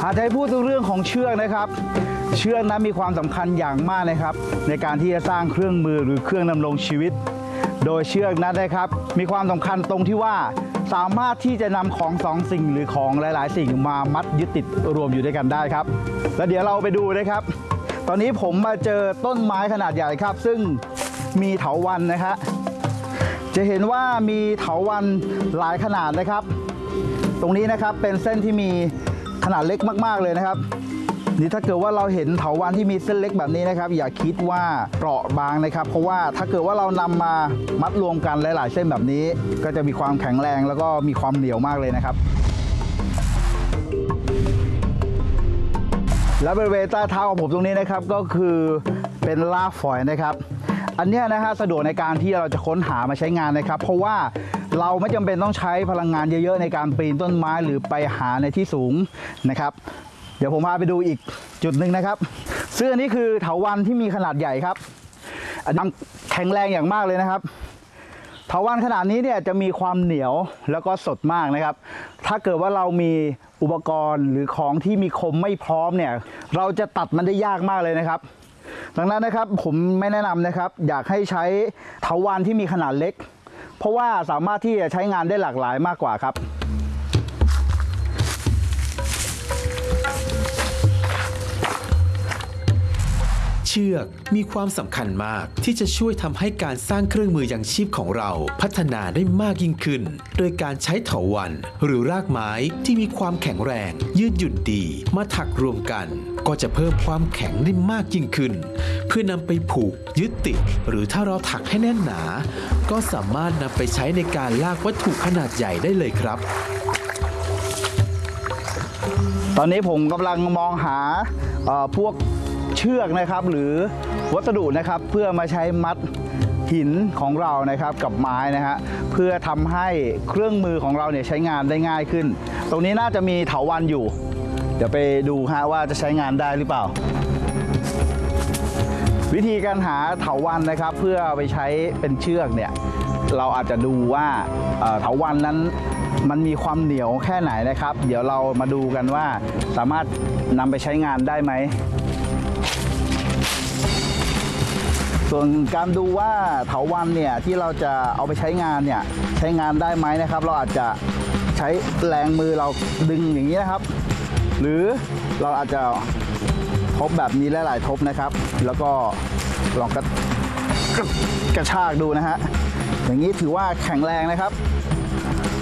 จะให้พูดถึงเรื่องของเชือกนะครับเชือกนั้นมีความสำคัญอย่างมากนะครับในการที่จะสร้างเครื่องมือหรือเครื่องดำรงชีวิตโดยเชือกนั้นนะครับมีความสำคัญตรงที่ว่าสามารถที่จะนำของสองสิ่งหรือของหลายๆสิ่งมามัดยึดติดรวมอยู่ด้วยกันได้ครับแล้วเดี๋ยวเราไปดูนะครับตอนนี้ผมมาเจอต้นไม้ขนาดใหญ่ครับซึ่งมีเถาวัลย์นะครับจะเห็นว่ามีเถาวัลย์หลายขนาดนะครับตรงนี้นะครับเป็นเส้นที่มีขนาดเล็กมากๆเลยนะครับนี่ถ้าเกิดว่าเราเห็นเถาวัลย์ที่มีเส้นเล็กแบบนี้นะครับอย่าคิดว่าเปราะบางนะครับเพราะว่าถ้าเกิดว่าเรานำมามัดรวมกันหลายๆเส้นแบบนี้ก็จะมีความแข็งแรงแล้วก็มีความเหนียวมากเลยนะครับและบริเวณใต้เท้าของผมตรงนี้นะครับก็คือเป็นรากฝอยนะครับอันนี้นะฮะสะดวกในการที่เราจะค้นหามาใช้งานนะครับเพราะว่าเราไม่จำเป็นต้องใช้พลังงานเยอะๆในการปีนต้นไม้หรือไปหาในที่สูงนะครับเดี๋ยวผมพาไปดูอีกจุดหนึ่งนะครับซึ่งอันนี้คือเถาวัลย์ที่มีขนาดใหญ่ครับอันนี้แข็งแรงอย่างมากเลยนะครับเถาวัลย์ขนาดนี้เนี่ยจะมีความเหนียวแล้วก็สดมากนะครับถ้าเกิดว่าเรามีอุปกรณ์หรือของที่มีคมไม่พร้อมเนี่ยเราจะตัดมันได้ยากมากเลยนะครับดังนั้นนะครับผมไม่แนะนำนะครับอยากให้ใช้เถาวัลย์ที่มีขนาดเล็กเพราะว่าสามารถที่จะใช้งานได้หลากหลายมากกว่าครับเชือกมีความสำคัญมากที่จะช่วยทำให้การสร้างเครื่องมือยังชีพของเราพัฒนาได้มากยิ่งขึ้นโดยการใช้เถาวัลย์หรือรากไม้ที่มีความแข็งแรงยืดหยุ่นดีมาถักรวมกันก็จะเพิ่มความแข็งได้มากยิ่งขึ้นเพื่อนำไปผูกยึดติดหรือถ้าเราถักให้แน่นหนาก็สามารถนำไปใช้ในการลากวัตถุขนาดใหญ่ได้เลยครับตอนนี้ผมกำลังมองหาพวกเชือกนะครับหรือวัสดุนะครับเพื่อมาใช้มัดหินของเรานะครับกับไม้นะฮะเพื่อทำให้เครื่องมือของเราเนี่ยใช้งานได้ง่ายขึ้นตรงนี้น่าจะมีเถาวัลย์อยู่เดี๋ยวไปดูฮะว่าจะใช้งานได้หรือเปล่าวิธีการหาเถาวัลย์นะครับเพื่อไปใช้เป็นเชือกเนี่ยเราอาจจะดูว่าเถาวัลย์นั้นมันมีความเหนียวแค่ไหนนะครับเดี๋ยวเรามาดูกันว่าสามารถนำไปใช้งานได้ไหมส่วนการดูว่าเถาวัลย์เนี่ยที่เราจะเอาไปใช้งานเนี่ยใช้งานได้ไหมนะครับเราอาจจะใช้แรงมือเราดึงอย่างนี้นะครับหรือเราอาจจะทบแบบนี้หลายๆทบนะครับแล้วก็ลองกระชากดูนะฮะอย่างนี้ถือว่าแข็งแรงนะครับ